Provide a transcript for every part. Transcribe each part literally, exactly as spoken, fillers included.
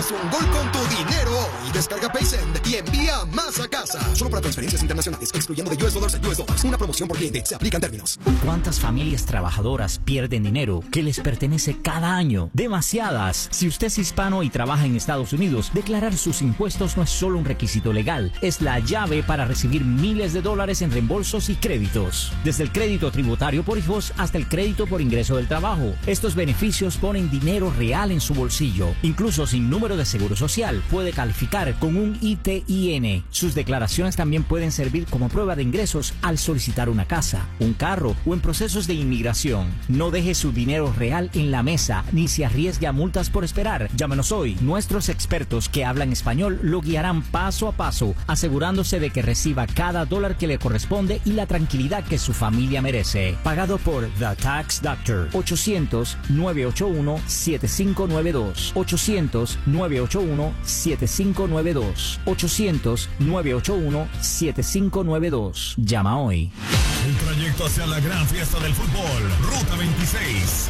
Un gol con tu dinero hoy. Descarga Paysend y envía más a casa. Solo para transferencias internacionales, excluyendo de U S Dollars a U S Dollars. Una promoción por cliente. Se aplican términos. ¿Cuántas familias trabajadoras pierden dinero que les pertenece cada año? Demasiadas. Si usted es hispano y trabaja en Estados Unidos, declarar sus impuestos no es solo un requisito legal, es la llave para recibir miles de dólares en reembolsos y créditos. Desde el crédito tributario por hijos hasta el crédito por ingreso del trabajo. Estos beneficios ponen dinero real en su bolsillo. Incluso sin número de seguro social, puede calificar con un I T I N. Sus declaraciones también pueden servir como prueba de ingresos al solicitar una casa, un carro o en procesos de inmigración. No deje su dinero real en la mesa ni se arriesgue a multas por esperar. Llámenos hoy. Nuestros expertos que hablan español lo guiarán paso a paso, asegurándose de que reciba cada dólar que le corresponde y la tranquilidad que su familia merece. Pagado por The Tax Doctor. ochocientos, nueve ocho uno, siete cinco nueve dos. ochocientos, nueve ocho uno, siete cinco nueve dos. ochocientos, nueve ocho uno, siete cinco nueve dos. Llama hoy. El trayecto hacia la gran fiesta del fútbol. Ruta veintiséis.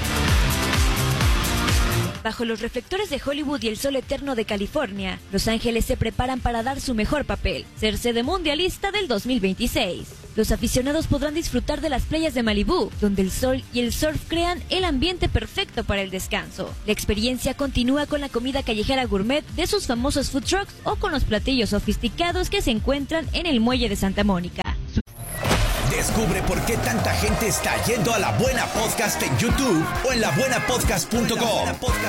Bajo los reflectores de Hollywood y el sol eterno de California, Los Ángeles se preparan para dar su mejor papel, ser sede mundialista del dos mil veintiséis. Los aficionados podrán disfrutar de las playas de Malibú, donde el sol y el surf crean el ambiente perfecto para el descanso. La experiencia continúa con la comida callejera gourmet de sus famosos food trucks o con los platillos sofisticados que se encuentran en el muelle de Santa Mónica. Descubre por qué tanta gente está yendo a La Buena Podcast en YouTube o en la buena podcast punto com.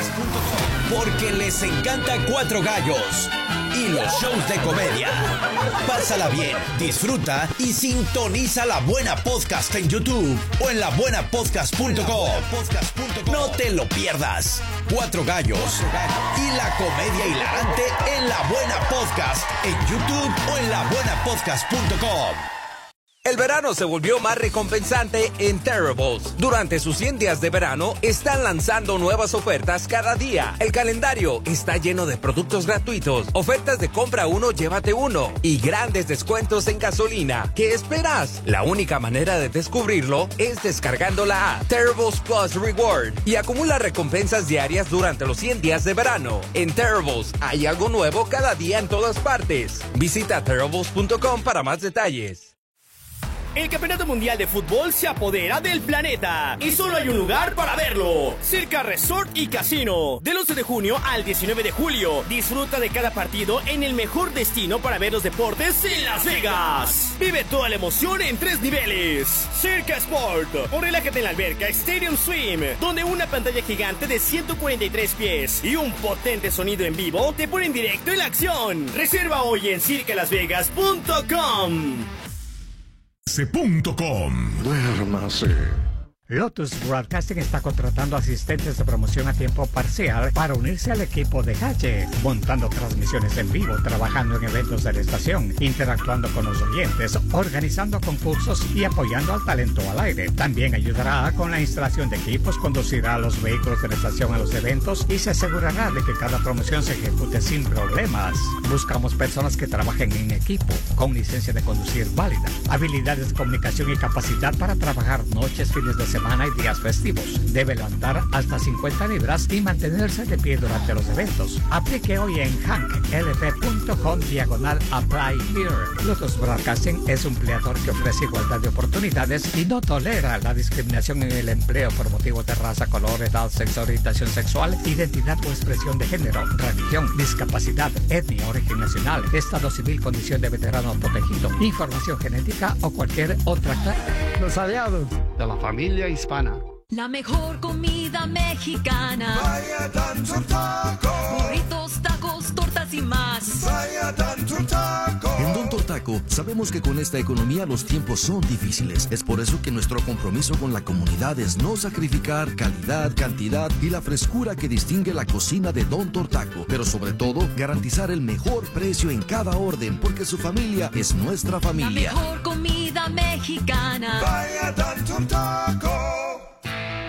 Porque les encanta Cuatro Gallos y los shows de comedia. Pásala bien, disfruta y sintoniza La Buena Podcast en YouTube o en la buena podcast punto com. No te lo pierdas. Cuatro Gallos y la comedia hilarante en La Buena Podcast en YouTube o en la buena podcast punto com. El verano se volvió más recompensante en Terribles. Durante sus cien días de verano, están lanzando nuevas ofertas cada día. El calendario está lleno de productos gratuitos, ofertas de compra uno, llévate uno y grandes descuentos en gasolina. ¿Qué esperas? La única manera de descubrirlo es descargando la app Terribles Plus Reward y acumula recompensas diarias durante los cien días de verano. En Terribles hay algo nuevo cada día en todas partes. Visita terribles punto com para más detalles. El Campeonato Mundial de Fútbol se apodera del planeta y solo hay un lugar para verlo. Circa Resort y Casino. Del once de junio al diecinueve de julio. Disfruta de cada partido en el mejor destino para ver los deportes en Las Vegas. Vive toda la emoción en tres niveles. Circa Sport. O relájate en la alberca Stadium Swim, donde una pantalla gigante de ciento cuarenta y tres pies y un potente sonido en vivo te ponen directo en la acción. Reserva hoy en circa las vegas punto com. punto com. Duérmase. Lotus Broadcasting está contratando asistentes de promoción a tiempo parcial para unirse al equipo de Calle, montando transmisiones en vivo, trabajando en eventos de la estación, interactuando con los oyentes, organizando concursos y apoyando al talento al aire. También ayudará con la instalación de equipos, conducirá a los vehículos de la estación a los eventos y se asegurará de que cada promoción se ejecute sin problemas. Buscamos personas que trabajen en equipo, con licencia de conducir válida, habilidades de comunicación y capacidad para trabajar noches, fines de semana semana y días festivos. Debe levantar hasta cincuenta libras y mantenerse de pie durante los eventos. Aplique hoy en hank l p punto com diagonal apply here. Lotus Broadcasting es un empleador que ofrece igualdad de oportunidades y no tolera la discriminación en el empleo por motivos de raza, color, edad, sexo, orientación sexual, identidad o expresión de género, religión, discapacidad, etnia, origen nacional, estado civil, condición de veterano protegido, información genética o cualquier otra clase. Los aliados de la familia hispana. La mejor comida mexicana. Vaya tanto taco. Burritos, tacos, tortas y más. Vaya tanto taco. En Don Tortaco sabemos que con esta economía los tiempos son difíciles. Es por eso que nuestro compromiso con la comunidad es no sacrificar calidad, cantidad y la frescura que distingue la cocina de Don Tortaco. Pero sobre todo, garantizar el mejor precio en cada orden, porque su familia es nuestra familia. La mejor comida mexicana. Vaya tanto taco.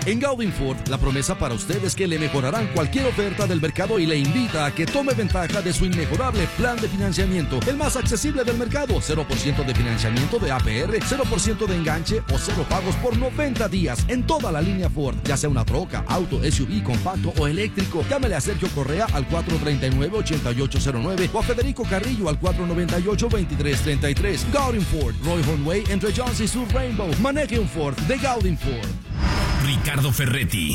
En Gaudin Ford, la promesa para usted es que le mejorarán cualquier oferta del mercado y le invita a que tome ventaja de su inmejorable plan de financiamiento, el más accesible del mercado. cero por ciento de financiamiento de A P R, cero por ciento de enganche o cero pagos por noventa días en toda la línea Ford, ya sea una troca, auto, S U V, compacto o eléctrico. Llámele a Sergio Correa al cuatro treinta y nueve, ochenta y ocho cero nueve o a Federico Carrillo al cuatro noventa y ocho, veintitrés treinta y tres. Gaudin Ford, Roy Hornway entre Jones y Sur Rainbow. Maneje un Ford de Gaudin Ford. Ricardo Ferretti.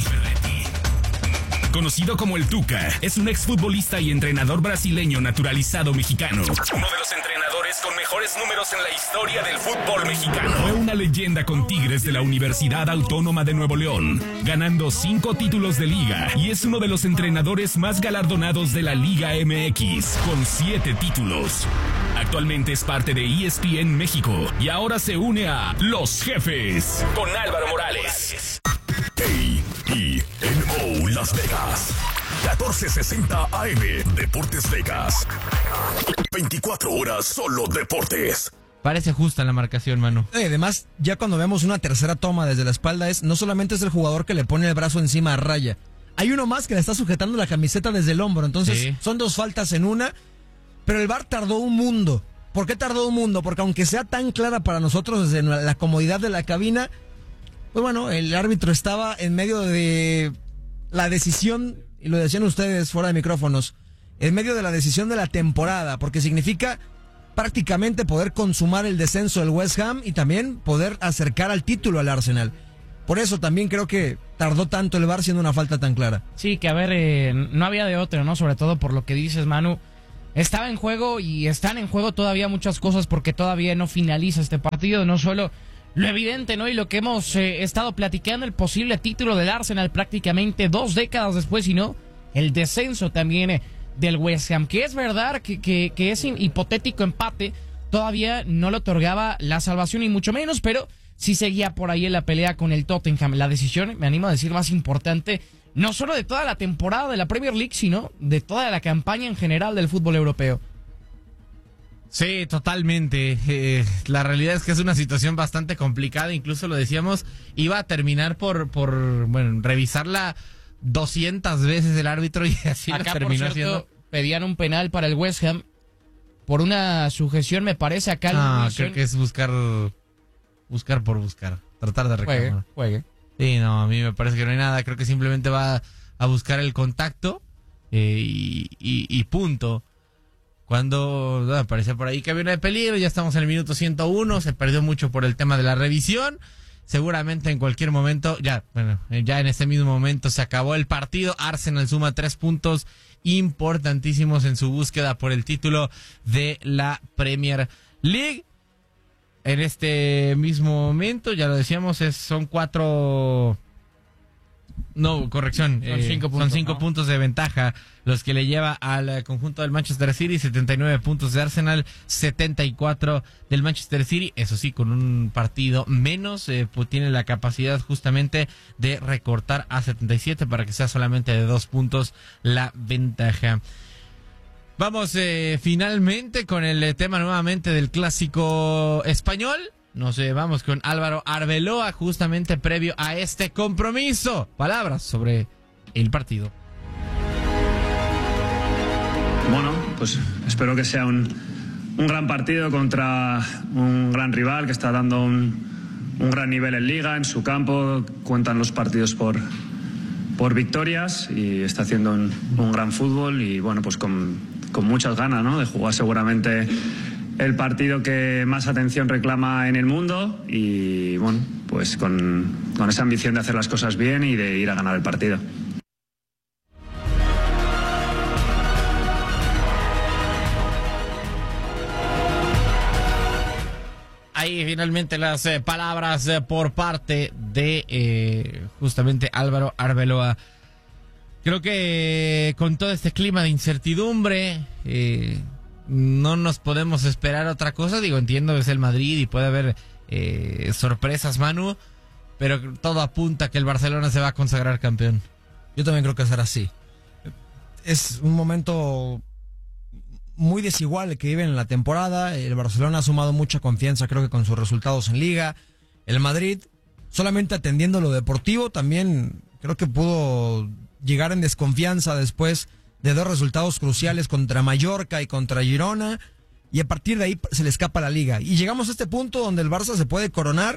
Conocido como el Tuca, es un exfutbolista y entrenador brasileño naturalizado mexicano. Uno de los entrenadores con mejores números en la historia del fútbol mexicano. Fue una leyenda con Tigres de la Universidad Autónoma de Nuevo León, ganando cinco títulos de liga, y es uno de los entrenadores más galardonados de la Liga M X, con siete títulos. Actualmente es parte de E S P N México y ahora se une a Los Jefes con Álvaro Morales. A E N O Las Vegas, catorce sesenta A M, Deportes Vegas. veinticuatro horas solo deportes. Parece justa la marcación, Manu. Eh, además, ya cuando vemos una tercera toma desde la espalda, es no solamente es el jugador que le pone el brazo encima a raya, hay uno más que le está sujetando la camiseta desde el hombro. Entonces, sí, son dos faltas en una, pero el V A R tardó un mundo. ¿Por qué tardó un mundo? Porque aunque sea tan clara para nosotros desde la comodidad de la cabina, pues bueno, el árbitro estaba en medio de la decisión, y lo decían ustedes fuera de micrófonos, en medio de la decisión de la temporada, porque significa prácticamente poder consumar el descenso del West Ham y también poder acercar al título al Arsenal. Por eso también creo que tardó tanto el V A R siendo una falta tan clara. Sí, que a ver, eh, no había de otro, ¿no? Sobre todo por lo que dices, Manu. Estaba en juego y están en juego todavía muchas cosas porque todavía no finaliza este partido, no solo lo evidente, ¿no? Y lo que hemos eh, estado platicando, el posible título del Arsenal prácticamente dos décadas después, sino el descenso también eh, del West Ham, que es verdad que, que, que ese hipotético empate todavía no le otorgaba la salvación y mucho menos, pero sí seguía por ahí en la pelea con el Tottenham. La decisión, me animo a decir, más importante, no solo de toda la temporada de la Premier League, sino de toda la campaña en general del fútbol europeo. Sí, totalmente. Eh, la realidad es que es una situación bastante complicada. Incluso lo decíamos, iba a terminar por, por bueno, revisarla doscientas veces el árbitro y así Acá, lo terminó por cierto, haciendo. Pedían un penal para el West Ham por una sujeción, me parece, acá. Ah, creo que es buscar buscar por buscar, tratar de reclamar. Juegue, juegue. Sí, no, a mí me parece que no hay nada. Creo que simplemente va a buscar el contacto eh, y, y, y punto. Cuando ah, parecía por ahí que había una de peligro, ya estamos en el minuto ciento uno, se perdió mucho por el tema de la revisión. Seguramente en cualquier momento, ya, bueno, ya en ese mismo momento se acabó el partido. Arsenal suma tres puntos importantísimos en su búsqueda por el título de la Premier League. En este mismo momento, ya lo decíamos, es, son cuatro... No, corrección, son eh, cinco, puntos, son cinco ¿no? puntos de ventaja los que le lleva al conjunto del Manchester City, setenta y nueve puntos de Arsenal, setenta y cuatro del Manchester City, eso sí, con un partido menos, eh, pues tiene la capacidad justamente de recortar a setenta y siete para que sea solamente de dos puntos la ventaja. Vamos eh, finalmente con el tema nuevamente del clásico español. Nos eh, vamos con Álvaro Arbeloa justamente previo a este compromiso. Palabras sobre el partido. Bueno, pues espero que sea un, un gran partido contra un gran rival que está dando un, un gran nivel en Liga, en su campo. Cuentan los partidos por, por victorias y está haciendo un, un gran fútbol y bueno, pues con, con muchas ganas, ¿no? De jugar seguramente el partido que más atención reclama en el mundo y bueno, pues con, con esa ambición de hacer las cosas bien y de ir a ganar el partido. Ahí finalmente las eh, palabras eh, por parte de eh, justamente Álvaro Arbeloa. Creo que eh, con todo este clima de incertidumbre eh, no nos podemos esperar otra cosa. Digo, entiendo que es el Madrid y puede haber eh, sorpresas, Manu, pero todo apunta a que el Barcelona se va a consagrar campeón. Yo también creo que será así. Es un momento muy desigual el que viven en la temporada. El Barcelona ha sumado mucha confianza, creo que con sus resultados en Liga. El Madrid solamente atendiendo lo deportivo, también creo que pudo llegar en desconfianza después de dos resultados cruciales contra Mallorca y contra Girona, y a partir de ahí se le escapa la liga. Y llegamos a este punto donde el Barça se puede coronar,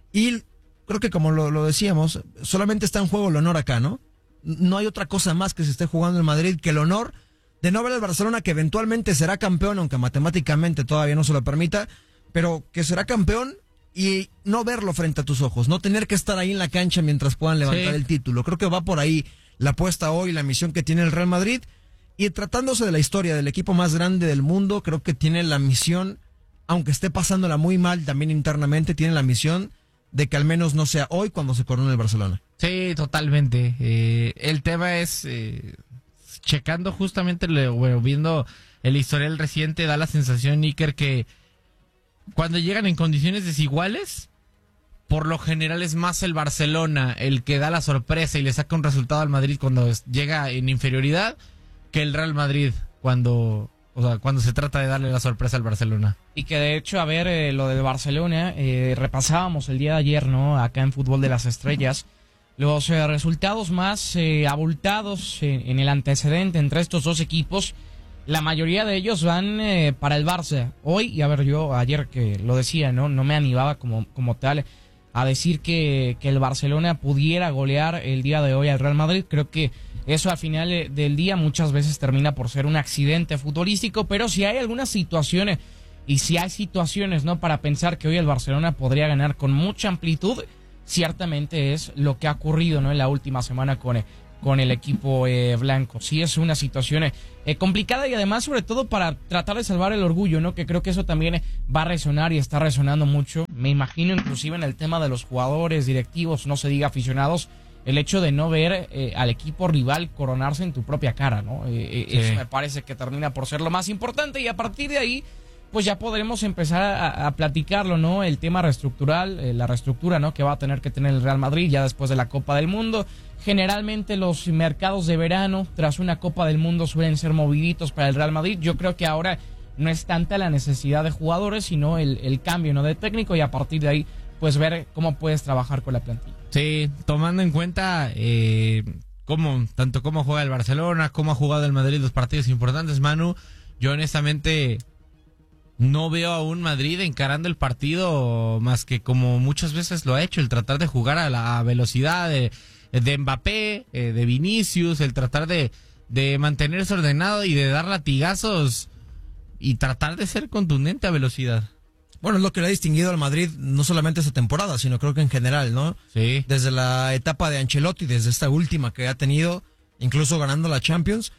y creo que como lo, lo decíamos, solamente está en juego el honor acá, ¿no? No hay otra cosa más que se esté jugando en Madrid que el honor de no ver al Barcelona, que eventualmente será campeón, aunque matemáticamente todavía no se lo permita, pero que será campeón, y no verlo frente a tus ojos, no tener que estar ahí en la cancha mientras puedan levantar sí. el título. Creo que va por ahí la apuesta hoy, la misión que tiene el Real Madrid, y tratándose de la historia del equipo más grande del mundo, creo que tiene la misión, aunque esté pasándola muy mal también internamente, tiene la misión de que al menos no sea hoy cuando se corone el Barcelona. Sí, totalmente. Eh, el tema es, eh, checando justamente, bueno, viendo el historial reciente, da la sensación, Iker, que cuando llegan en condiciones desiguales, por lo general es más el Barcelona el que da la sorpresa y le saca un resultado al Madrid cuando llega en inferioridad, que el Real Madrid cuando, o sea, cuando se trata de darle la sorpresa al Barcelona. Y que de hecho, a ver, eh, lo del Barcelona, eh, repasábamos el día de ayer, ¿no? Acá en Fútbol de las Estrellas, los eh, resultados más eh, abultados en, en el antecedente entre estos dos equipos. La mayoría de ellos van eh, para el Barça. Hoy, y a ver, yo ayer que lo decía, no no me animaba como, como tal a decir que, que el Barcelona pudiera golear el día de hoy al Real Madrid. Creo que eso al final del día muchas veces termina por ser un accidente futbolístico, pero si hay algunas situaciones, y si hay situaciones, ¿no?, para pensar que hoy el Barcelona podría ganar con mucha amplitud, ciertamente es lo que ha ocurrido, ¿no?, en la última semana con con el equipo eh, blanco. Sí es una situación eh, complicada, y además sobre todo para tratar de salvar el orgullo, ¿no? Que creo que eso también va a resonar y está resonando mucho. Me imagino inclusive en el tema de los jugadores, directivos, no se diga aficionados, el hecho de no ver eh, al equipo rival coronarse en tu propia cara, ¿no? Eh, sí. Eso me parece que termina por ser lo más importante, y a partir de ahí pues ya podremos empezar a, a platicarlo, ¿no? El tema reestructural, eh, la reestructura, ¿no?, que va a tener que tener el Real Madrid ya después de la Copa del Mundo. Generalmente los mercados de verano tras una Copa del Mundo suelen ser moviditos para el Real Madrid. Yo creo que ahora no es tanta la necesidad de jugadores, sino el, el cambio, ¿no?, de técnico, y a partir de ahí pues ver cómo puedes trabajar con la plantilla. Sí, tomando en cuenta eh, cómo, tanto cómo juega el Barcelona, cómo ha jugado el Madrid los partidos importantes, Manu, yo honestamente no veo a un Madrid encarando el partido más que como muchas veces lo ha hecho, el tratar de jugar a la velocidad de, de Mbappé, eh, de Vinicius, el tratar de, de mantenerse ordenado y de dar latigazos y tratar de ser contundente a velocidad. Bueno, es lo que le ha distinguido al Madrid, no solamente esta temporada, sino creo que en general, ¿no? Sí. Desde la etapa de Ancelotti, desde esta última que ha tenido, incluso ganando la Champions.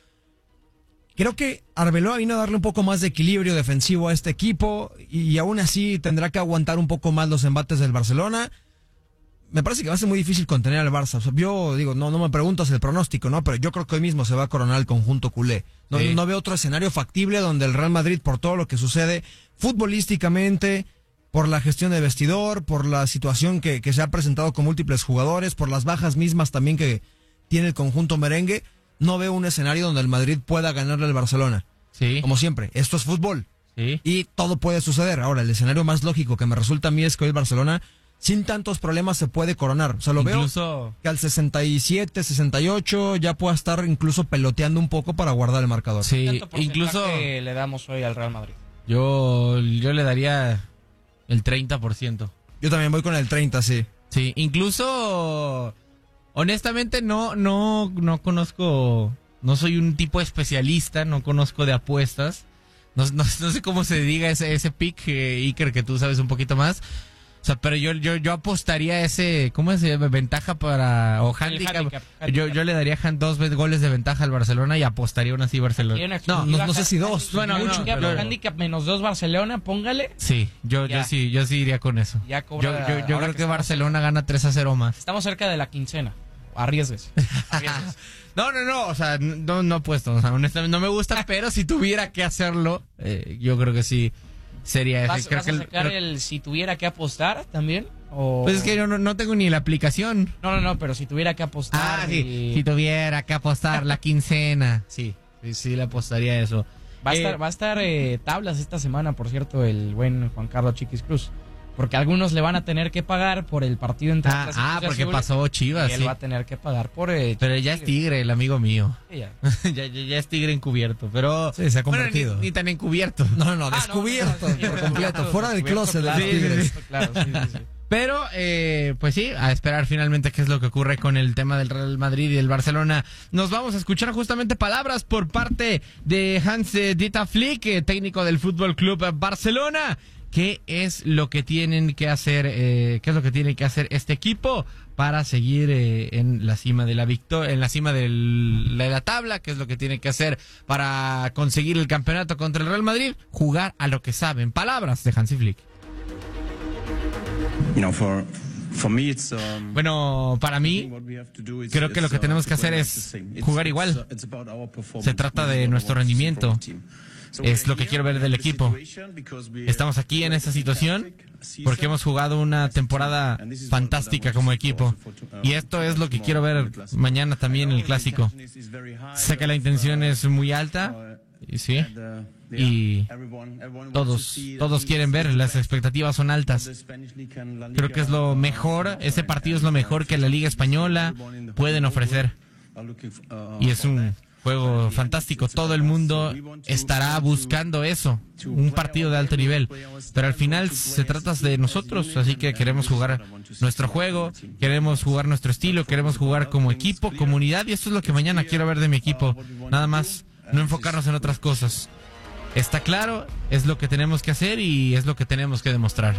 Creo que Arbeloa vino a darle un poco más de equilibrio defensivo a este equipo, y aún así tendrá que aguantar un poco más los embates del Barcelona. Me parece que va a ser muy difícil contener al Barça. O sea, yo digo, no no me preguntas el pronóstico, ¿no? Pero yo creo que hoy mismo se va a coronar el conjunto culé. No, sí. no veo otro escenario factible donde el Real Madrid, por todo lo que sucede futbolísticamente, por la gestión de vestidor, por la situación que, que se ha presentado con múltiples jugadores, por las bajas mismas también que tiene el conjunto merengue, no veo un escenario donde el Madrid pueda ganarle al Barcelona. Sí. Como siempre, esto es fútbol. Sí. Y todo puede suceder. Ahora, el escenario más lógico que me resulta a mí es que hoy el Barcelona, sin tantos problemas, se puede coronar. O sea, lo incluso... veo que al sesenta y siete, sesenta y ocho ya pueda estar incluso peloteando un poco para guardar el marcador. Sí, incluso le damos hoy al Real Madrid. Yo, yo le daría el treinta por ciento. Yo también voy con el treinta, sí. Sí, incluso... Honestamente no no no conozco, no soy un tipo especialista, no conozco de apuestas, no, no, no sé cómo se diga ese ese pick, eh, Iker, que tú sabes un poquito más, o sea, pero yo yo yo apostaría ese, ¿cómo se llama? Ventaja para, o handicap, handicap, handicap. Yo, yo le daría dos goles de ventaja al Barcelona y apostaría aún así Barcelona. No, no, no sé si dos. Bueno, mucho, handicap, pero... handicap menos dos Barcelona, póngale. Sí, yo ya. yo sí, yo sí iría con eso. Ya cobra, yo yo, yo creo que, que Barcelona cerca. gana tres a cero más. Estamos cerca de la quincena. Arriesgues. Arriesgues. No, no, no, o sea, no, no apuesto, o sea, honestamente no me gusta, pero si tuviera que hacerlo, eh, yo creo que sí sería ese. ¿Vas, creo vas que a sacar el, el si tuviera que apostar también? O... Pues es que yo no, no tengo ni la aplicación. No, no, no, pero si tuviera que apostar. Ah, sí, y... si tuviera que apostar la quincena. Sí, sí, sí le apostaría a eso. Va a eh, estar, va a estar eh, tablas esta semana, por cierto, el buen Juan Carlos Chiquis Cruz. porque algunos le van a tener que pagar por el partido entre Ah, ah porque pasó Chivas. Y él sí. va a tener que pagar por el... Pero ya es Tigre, el amigo mío. Sí, ya. ya, ya, ya es Tigre encubierto, pero... Sí, se ha convertido. Bueno, ni, ni tan encubierto. No, no, descubierto Ah, no, no, no, por sí, completo, claro, fuera del descubierto, closet de los claro, Tigres. sí, claro, sí, sí, sí. Pero, eh, pues sí, a esperar finalmente qué es lo que ocurre con el tema del Real Madrid y el Barcelona. Nos vamos a escuchar justamente palabras por parte de Hans-Dieter Flick, eh, técnico del Fútbol Club Barcelona. ¿Qué es lo que tienen que hacer, eh, qué es lo que tiene que hacer este equipo para seguir eh, en la cima de la victoria, en la cima del, de la tabla? ¿Qué es lo que tiene que hacer para conseguir el campeonato contra el Real Madrid? Jugar a lo que saben. Palabras de Hansi Flick. You know, for, for me it's, um, bueno, para mí, creo que lo que tenemos que hacer es jugar igual. Se trata de nuestro rendimiento. Es lo que quiero ver del equipo. Estamos aquí en esta situación porque hemos jugado una temporada fantástica como equipo. Y esto es lo que quiero ver mañana también en el Clásico. Sé que la intención es muy alta, y sí, y todos, todos quieren ver, las expectativas son altas. Creo que es lo mejor, ese partido es lo mejor que la Liga Española pueden ofrecer. Y es un juego fantástico, todo el mundo estará buscando eso, un partido de alto nivel, pero al final se trata de nosotros, así que queremos jugar nuestro juego, queremos jugar nuestro estilo, queremos jugar como equipo, comunidad, y esto es lo que mañana quiero ver de mi equipo, nada más, no enfocarnos en otras cosas. Está claro, es lo que tenemos que hacer y es lo que tenemos que demostrar.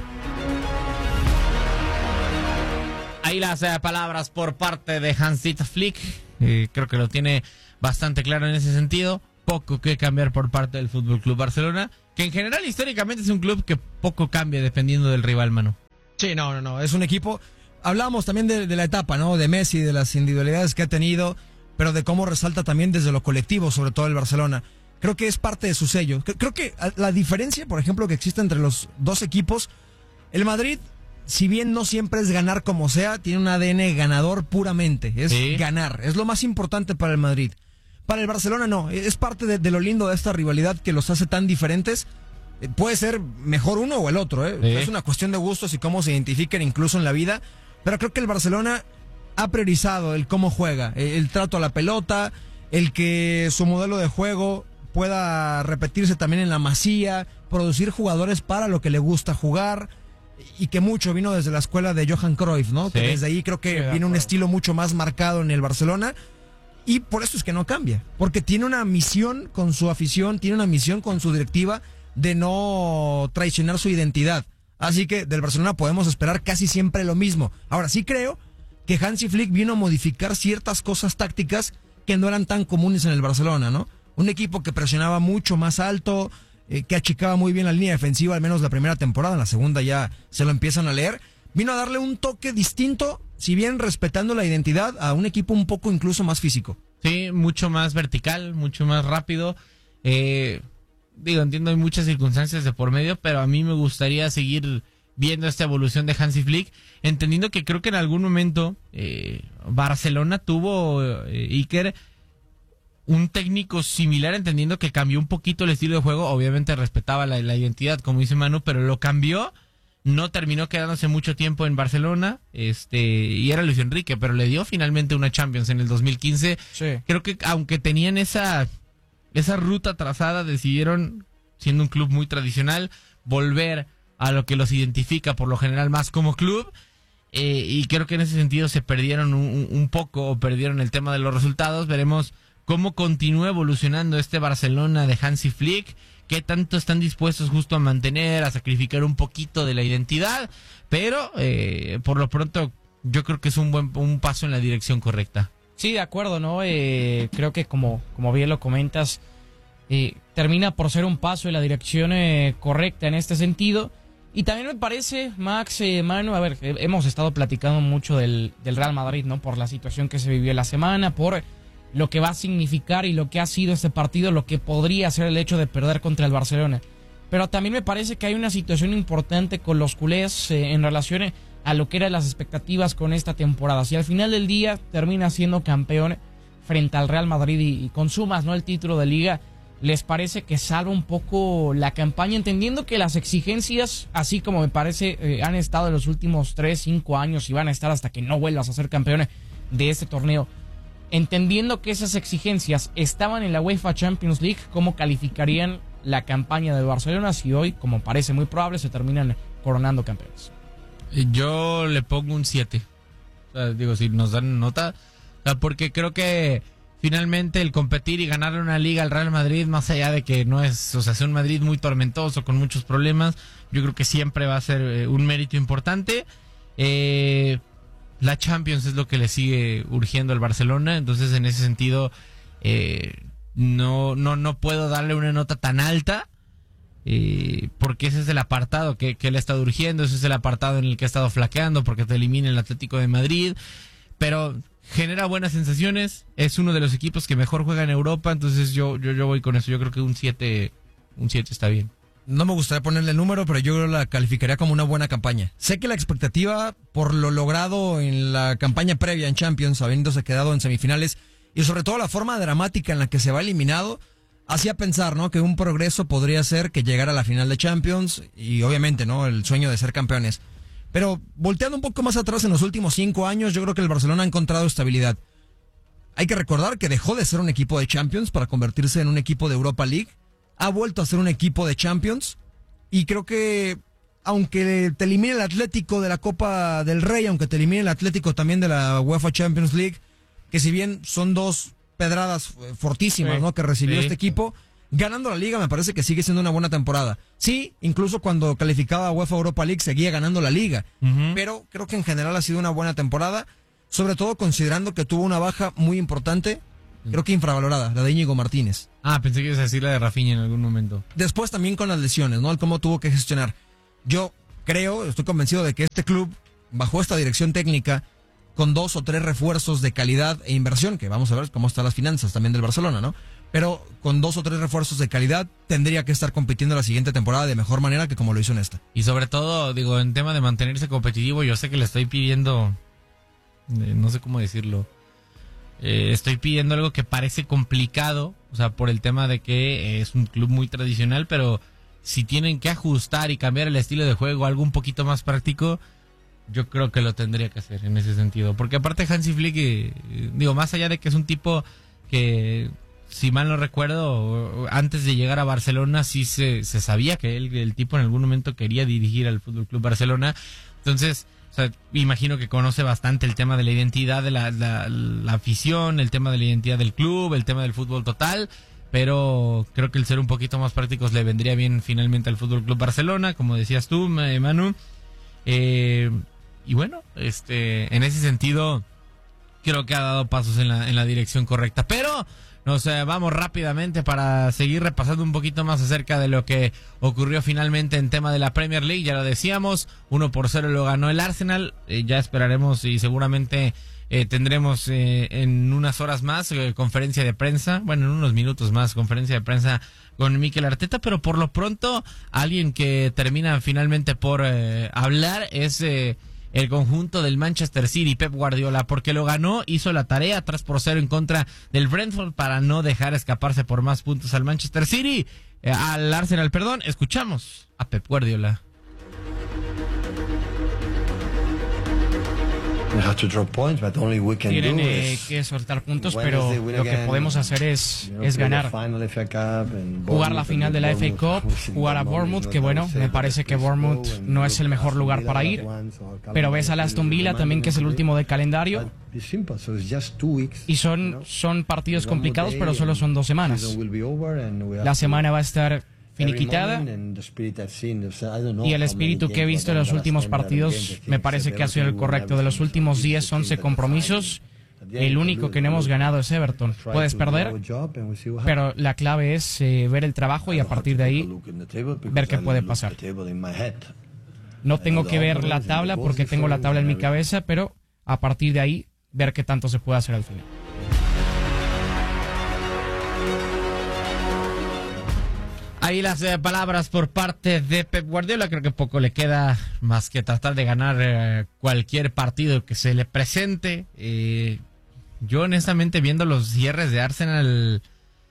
Ahí las eh, palabras por parte de Hans-Dieter Flick, eh, creo que lo tiene bastante claro en ese sentido. Poco que cambiar por parte del Fútbol Club Barcelona, que en general históricamente es un club que poco cambia dependiendo del rival, mano. Sí, no, no, no, es un equipo. Hablábamos también de, de la etapa, ¿no? De Messi, de las individualidades que ha tenido, pero de cómo resalta también desde lo colectivo, sobre todo el Barcelona. Creo que es parte de su sello. Creo que la diferencia, por ejemplo, que existe entre los dos equipos, el Madrid, si bien no siempre es ganar como sea, tiene un A D N ganador puramente. Es sí. ganar. Es lo más importante para el Madrid. Para el Barcelona no. Es parte de, de lo lindo de esta rivalidad que los hace tan diferentes. Eh, puede ser mejor uno o el otro. ¿eh? Sí. Es una cuestión de gustos y cómo se identifiquen incluso en la vida. Pero creo que el Barcelona ha priorizado el cómo juega. El, el trato a la pelota, el que su modelo de juego pueda repetirse también en la Masía, producir jugadores para lo que le gusta jugar, y que mucho vino desde la escuela de Johan Cruyff, ¿no? Sí. Que desde ahí creo que sí, viene un estilo mucho más marcado en el Barcelona, y por eso es que no cambia, porque tiene una misión con su afición, tiene una misión con su directiva de no traicionar su identidad. Así que del Barcelona podemos esperar casi siempre lo mismo. Ahora sí creo que Hansi Flick vino a modificar ciertas cosas tácticas que no eran tan comunes en el Barcelona, ¿no? Un equipo que presionaba mucho más alto, eh, que achicaba muy bien la línea defensiva, al menos la primera temporada, en la segunda ya se lo empiezan a leer. Vino a darle un toque distinto, si bien respetando la identidad, a un equipo un poco incluso más físico. Sí, mucho más vertical, mucho más rápido. Eh, digo, entiendo, hay muchas circunstancias de por medio, pero a mí me gustaría seguir viendo esta evolución de Hansi Flick, entendiendo que creo que en algún momento eh, Barcelona tuvo, eh, Iker, un técnico similar, entendiendo que cambió un poquito el estilo de juego, obviamente respetaba la, la identidad, como dice Manu, pero lo cambió, no terminó quedándose mucho tiempo en Barcelona, este, y era Luis Enrique, pero le dio finalmente una Champions en el dos mil quince. Sí. Creo que aunque tenían esa, esa ruta trazada, decidieron, siendo un club muy tradicional, volver a lo que los identifica por lo general más como club, eh, y creo que en ese sentido se perdieron un, un poco, o perdieron el tema de los resultados. Veremos cómo continúa evolucionando este Barcelona de Hansi Flick, qué tanto están dispuestos justo a mantener, a sacrificar un poquito de la identidad, pero eh, por lo pronto yo creo que es un buen un paso en la dirección correcta. Sí, de acuerdo, ¿no? Eh, creo que como, como bien lo comentas, eh, termina por ser un paso en la dirección eh, correcta en este sentido. Y también me parece, Max, eh, Manu, a ver, eh, hemos estado platicando mucho del, del Real Madrid, ¿no? Por la situación que se vivió la semana, por lo que va a significar y lo que ha sido este partido, lo que podría ser el hecho de perder contra el Barcelona. Pero también me parece que hay una situación importante con los culés eh, en relación a lo que eran las expectativas con esta temporada. Si al final del día termina siendo campeón frente al Real Madrid y, y consumas, ¿no?, el título de Liga, ¿les parece que salva un poco la campaña? Entendiendo que las exigencias, así como me parece, eh, han estado en los últimos tres, cinco años y van a estar hasta que no vuelvas a ser campeones de este torneo. Entendiendo que esas exigencias estaban en la UEFA Champions League, ¿cómo calificarían la campaña del Barcelona si hoy, como parece muy probable, se terminan coronando campeones? Yo le pongo un siete. O sea, digo, si nos dan nota, o sea, porque creo que finalmente el competir y ganarle una liga al Real Madrid, más allá de que no es, o sea, es un Madrid muy tormentoso, con muchos problemas, yo creo que siempre va a ser eh, un mérito importante. Eh, la Champions es lo que le sigue urgiendo al Barcelona, entonces en ese sentido eh, no, no, no puedo darle una nota tan alta. Eh, porque ese es el apartado que, que le ha estado urgiendo, ese es el apartado en el que ha estado flaqueando, porque te elimina el Atlético de Madrid, pero genera buenas sensaciones, es uno de los equipos que mejor juega en Europa, entonces yo, yo, yo voy con eso, yo creo que un siete, un siete está bien. No me gustaría ponerle el número, pero yo la calificaría como una buena campaña. Sé que la expectativa por lo logrado en la campaña previa en Champions, habiéndose quedado en semifinales, y sobre todo la forma dramática en la que se va eliminado, hacía pensar, ¿no?, que un progreso podría ser que llegara a la final de Champions y obviamente, ¿no?, el sueño de ser campeones. Pero volteando un poco más atrás en los últimos cinco años, yo creo que el Barcelona ha encontrado estabilidad. Hay que recordar que dejó de ser un equipo de Champions para convertirse en un equipo de Europa League. Ha vuelto a ser un equipo de Champions y creo que aunque te elimine el Atlético de la Copa del Rey, aunque te elimine el Atlético también de la UEFA Champions League, que si bien son dos pedradas fortísimas, sí, ¿no?, que recibió sí. este equipo, ganando la liga me parece que sigue siendo una buena temporada. Sí, incluso cuando calificaba a UEFA Europa League seguía ganando la liga, uh-huh. pero creo que en general ha sido una buena temporada, sobre todo considerando que tuvo una baja muy importante, creo que infravalorada, la de Íñigo Martínez. Ah, pensé que ibas a decir la de Rafinha en algún momento. Después también con las lesiones, ¿no?, el cómo tuvo que gestionar. Yo creo, estoy convencido de que este club, bajo esta dirección técnica, con dos o tres refuerzos de calidad e inversión, que vamos a ver cómo están las finanzas también del Barcelona, ¿no? Pero con dos o tres refuerzos de calidad tendría que estar compitiendo la siguiente temporada de mejor manera que como lo hizo en esta. Y sobre todo, digo, en tema de mantenerse competitivo, yo sé que le estoy pidiendo, eh, no sé cómo decirlo, eh, estoy pidiendo algo que parece complicado, o sea, por el tema de que es un club muy tradicional, pero si tienen que ajustar y cambiar el estilo de juego a algo un poquito más práctico, yo creo que lo tendría que hacer en ese sentido. Porque aparte Hansi Flick, eh, digo, más allá de que es un tipo que, si mal no recuerdo, antes de llegar a Barcelona sí se, se sabía que él, el tipo en algún momento quería dirigir al Fútbol Club Barcelona. Entonces, o sea, imagino que conoce bastante el tema de la identidad de la, la, la afición, el tema de la identidad del club, el tema del fútbol total. Pero creo que el ser un poquito más prácticos le vendría bien finalmente al Fútbol Club Barcelona, como decías tú, Manu. Eh... Y bueno, este, en ese sentido, creo que ha dado pasos en la, en la dirección correcta. Pero nos eh, vamos rápidamente para seguir repasando un poquito más acerca de lo que ocurrió finalmente en tema de la Premier League. Ya lo decíamos, uno por cero lo ganó el Arsenal. Eh, ya esperaremos y seguramente eh, tendremos eh, en unas horas más eh, conferencia de prensa. Bueno, en unos minutos más conferencia de prensa con Mikel Arteta. Pero por lo pronto, alguien que termina finalmente por eh, hablar es Eh, el conjunto del Manchester City, Pep Guardiola, porque lo ganó, hizo la tarea tres por cero en contra del Brentford para no dejar escaparse por más puntos al Manchester City, eh, al Arsenal, perdón. Escuchamos a Pep Guardiola. Tienen eh, que soltar puntos, pero lo que podemos hacer es, es ganar. Jugar la final de la F A Cup, jugar a Bournemouth, que bueno, me parece que Bournemouth no es el mejor lugar para ir, pero ves a Aston Villa también, que es el último del calendario, y son, son partidos complicados, pero solo son dos semanas. La semana va a estar finiquitada y el espíritu que he visto en los últimos partidos me parece que ha sido el correcto. De los últimos diez, once compromisos, el único que no hemos ganado es Everton. Puedes perder, pero la clave es eh, ver el trabajo y a partir de ahí ver qué puede pasar. No tengo que ver la tabla porque tengo la tabla en mi cabeza, pero a partir de ahí ver qué tanto se puede hacer al final. Ahí las eh, palabras por parte de Pep Guardiola. Creo que poco le queda más que tratar de ganar eh, cualquier partido que se le presente. Eh, yo honestamente, viendo los cierres de Arsenal,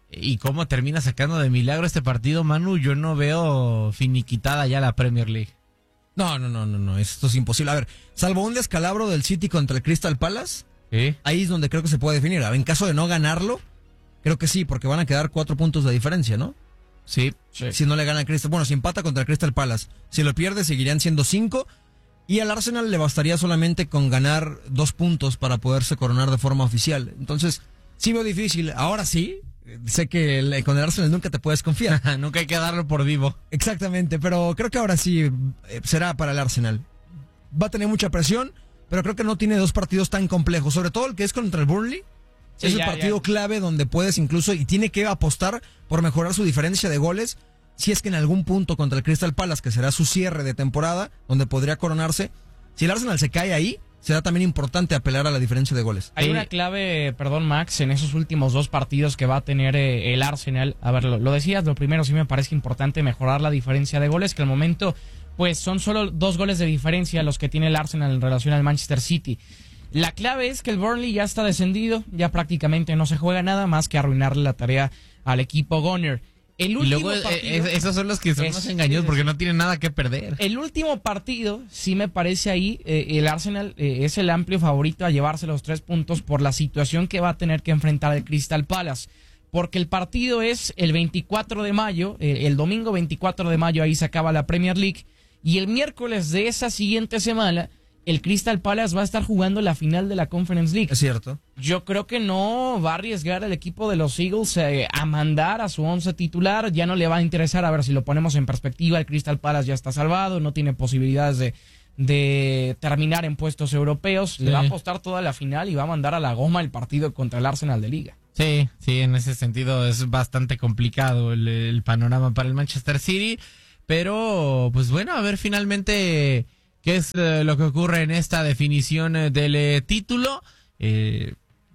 y cómo termina sacando de milagro este partido, Manu, yo no veo finiquitada ya la Premier League. No, no, no, no, no, esto es imposible. A ver, salvo un descalabro del City contra el Crystal Palace, ¿sí? Ahí es donde creo que se puede definir. En caso de no ganarlo, creo que sí, porque van a quedar cuatro puntos de diferencia, ¿no? Sí. sí. Si no le gana el Crystal, bueno, si empata contra el Crystal Palace, si lo pierde seguirían siendo cinco, y al Arsenal le bastaría solamente con ganar dos puntos para poderse coronar de forma oficial. Entonces, sí veo difícil. Ahora sí, sé que el, con el Arsenal nunca te puedes confiar. Nunca hay que darlo por vivo. Exactamente, pero creo que ahora sí eh, será para el Arsenal. Va a tener mucha presión, pero creo que no tiene dos partidos tan complejos, sobre todo el que es contra el Burnley. Sí, es el ya, partido ya. clave donde puedes incluso, y tiene que apostar por mejorar su diferencia de goles, si es que en algún punto contra el Crystal Palace, que será su cierre de temporada, donde podría coronarse, si el Arsenal se cae ahí, será también importante apelar a la diferencia de goles. Hay una clave, perdón Max, en esos últimos dos partidos que va a tener eh, el Arsenal. A ver, lo, lo decías, lo primero sí me parece importante mejorar la diferencia de goles, que al momento pues son solo dos goles de diferencia los que tiene el Arsenal en relación al Manchester City. La clave es que el Burnley ya está descendido, ya prácticamente no se juega nada más que arruinarle la tarea al equipo Gunner. El último y luego partido, eh, esos son los que son más engañosos porque no tienen nada que perder. El último partido, sí me parece ahí, eh, el Arsenal eh, es el amplio favorito a llevarse los tres puntos por la situación que va a tener que enfrentar el Crystal Palace. Porque el partido es el veinticuatro de mayo, eh, el domingo veinticuatro de mayo ahí se acaba la Premier League. Y el miércoles de esa siguiente semana, el Crystal Palace va a estar jugando la final de la Conference League. Es cierto. Yo creo que no va a arriesgar el equipo de los Eagles eh, a mandar a su once titular. Ya no le va a interesar. A ver, si lo ponemos en perspectiva, el Crystal Palace ya está salvado, no tiene posibilidades de, de terminar en puestos europeos. Sí. Le va a apostar toda la final y va a mandar a la goma el partido contra el Arsenal de Liga. Sí, sí, en ese sentido es bastante complicado el, el panorama para el Manchester City. Pero, pues bueno, a ver finalmente qué es eh, lo que ocurre en esta definición eh, del eh, título. Eh,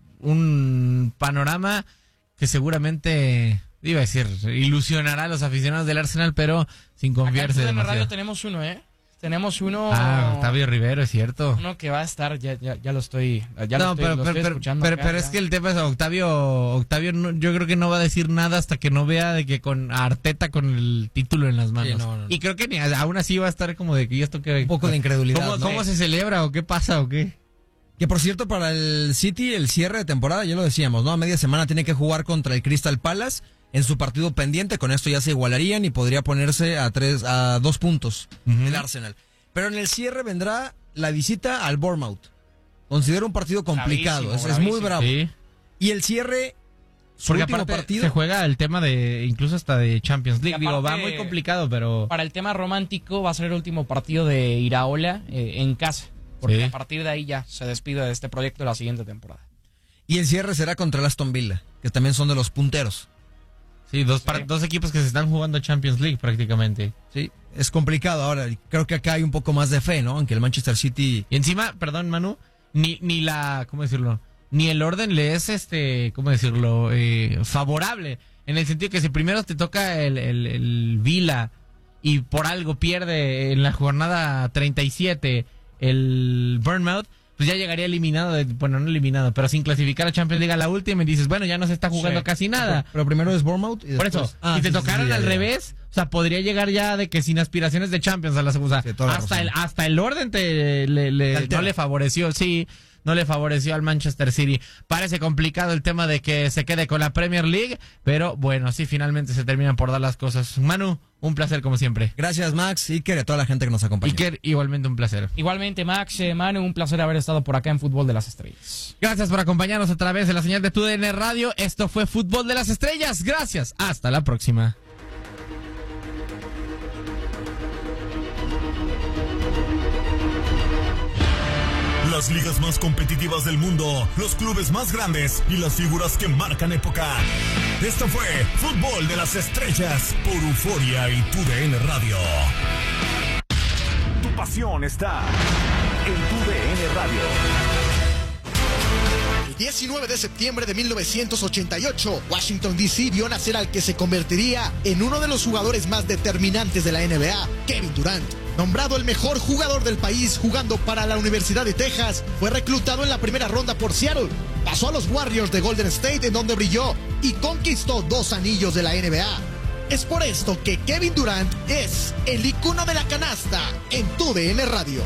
un panorama que seguramente, iba a decir, ilusionará a los aficionados del Arsenal, pero sin confiarse en demasiado. Radio tenemos uno, ¿eh? Tenemos uno... Ah, Octavio Rivero, es cierto. Uno que va a estar, ya, ya, ya lo estoy, ya no, lo estoy, pero, lo pero, estoy pero, escuchando pero, acá, pero es que el tema es Octavio, Octavio no, yo creo que no va a decir nada hasta que no vea de que con a Arteta con el título en las manos. Sí, no, no, no. Y creo que ni aún así va a estar como de que ya esto que... Un poco de incredulidad. ¿Cómo, ¿no? ¿Cómo se celebra o qué pasa o qué? Que por cierto, para el City, el cierre de temporada, ya lo decíamos, ¿no? A media semana tiene que jugar contra el Crystal Palace en su partido pendiente. Con esto ya se igualarían y podría ponerse a tres, a dos puntos uh-huh. el Arsenal. Pero en el cierre vendrá la visita al Bournemouth. Considero un partido complicado, bravísimo, es, es muy bravo. Sí. Y el cierre, su porque último aparte partido, se juega el tema de, incluso hasta de Champions League. Digo, va muy complicado, pero... Para el tema romántico va a ser el último partido de Iraola eh, en casa. Porque sí. a partir de ahí ya se despide de este proyecto la siguiente temporada. Y el cierre será contra el Aston Villa, que también son de los punteros. Sí, dos, sí. Para, dos equipos que se están jugando Champions League prácticamente. Sí, es complicado. Ahora, creo que acá hay un poco más de fe, ¿no? Aunque el Manchester City... Y encima, perdón, Manu, ni, ni la... ¿Cómo decirlo? Ni el orden le es, este, ¿cómo decirlo? Eh, favorable. En el sentido que si primero te toca el, el, el Villa y por algo pierde en la jornada treinta y siete el Bournemouth, pues ya llegaría eliminado, de, bueno, no eliminado, pero sin clasificar a Champions League a la última y dices, bueno, ya no se está jugando sí. casi nada. Pero, pero primero es Bournemouth y después... Por eso, ah, si te sí, tocaran sí, sí, al ya, revés, ya. O sea, podría llegar ya de que sin aspiraciones de Champions a la segunda. Sí, hasta, el, hasta el orden te, le, le, no le favoreció, sí, no le favoreció al Manchester City. Parece complicado el tema de que se quede con la Premier League, pero bueno, sí, finalmente se terminan por dar las cosas. Manu, un placer como siempre. Gracias, Max, Iker, y a toda la gente que nos acompaña. Iker, igualmente un placer. Igualmente, Max, eh, Manu, un placer haber estado por acá en Fútbol de las Estrellas. Gracias por acompañarnos a través de la señal de TUDN Radio. Esto fue Fútbol de las Estrellas. Gracias. Hasta la próxima. Las ligas más competitivas del mundo, los clubes más grandes y las figuras que marcan época. Esto fue Fútbol de las Estrellas por Euforia y TUDN Radio. Tu pasión está en TUDN Radio. El diecinueve de septiembre de mil novecientos ochenta y ocho, Washington D C vio nacer al que se convertiría en uno de los jugadores más determinantes de la N B A, Kevin Durant. Nombrado el mejor jugador del país jugando para la Universidad de Texas, fue reclutado en la primera ronda por Seattle. pasó a los Warriors de Golden State, en donde brilló y conquistó dos anillos de la N B A. Es por esto que Kevin Durant es el icono de la canasta en tu D N Radio.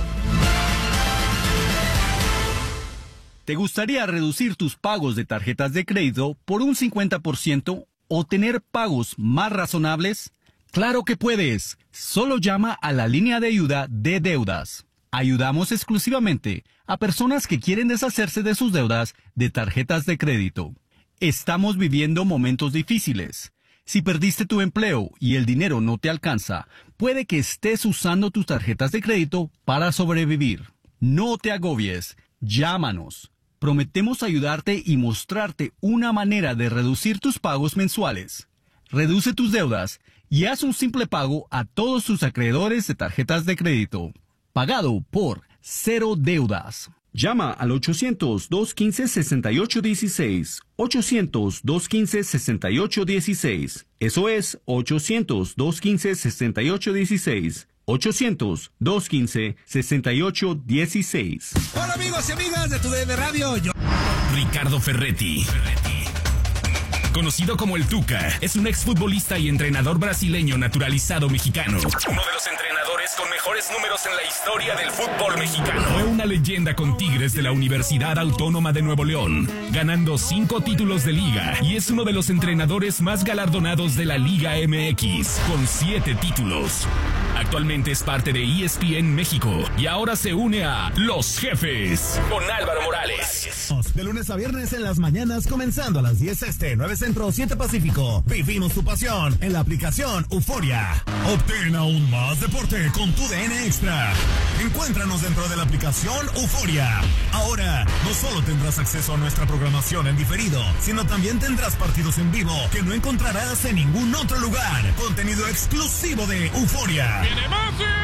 ¿Te gustaría reducir tus pagos de tarjetas de crédito por un cincuenta por ciento o tener pagos más razonables? ¡Claro que puedes! Solo llama a la línea de ayuda de deudas. Ayudamos exclusivamente a personas que quieren deshacerse de sus deudas de tarjetas de crédito. Estamos viviendo momentos difíciles. Si perdiste tu empleo y el dinero no te alcanza, puede que estés usando tus tarjetas de crédito para sobrevivir. No te agobies. Llámanos. Prometemos ayudarte y mostrarte una manera de reducir tus pagos mensuales. Reduce tus deudas y haz un simple pago a todos tus acreedores de tarjetas de crédito. Pagado por Cero Deudas. Llama al ochocientos, dos uno cinco, seis ocho uno seis. ochocientos, dos uno cinco, seis ocho uno seis. Eso es ochocientos, dos uno cinco, seis ocho uno seis. ochocientos, dos uno cinco, seis ocho uno seis. Hola amigos y amigas de tu D N Radio. Yo... Ricardo Ferretti. Ferretti. Conocido como el Tuca, es un exfutbolista y entrenador brasileño naturalizado mexicano. Uno de los entrenadores con mejores números en la historia del fútbol mexicano. Fue una leyenda con Tigres de la Universidad Autónoma de Nuevo León, ganando cinco títulos de liga, y es uno de los entrenadores más galardonados de la Liga M X, con siete títulos. Actualmente es parte de E S P N México y ahora se une a Los Jefes con Álvaro Morales. De lunes a viernes en las mañanas, comenzando a las diez este, nueve Centro, siete Pacífico. Vivimos tu pasión en la aplicación Euforia. Obtén aún más deporte con tu D N Extra. Encuéntranos dentro de la aplicación Euforia. Ahora, no solo tendrás acceso a nuestra programación en diferido, sino también tendrás partidos en vivo que no encontrarás en ningún otro lugar. Contenido exclusivo de Euforia. ¡Viene más!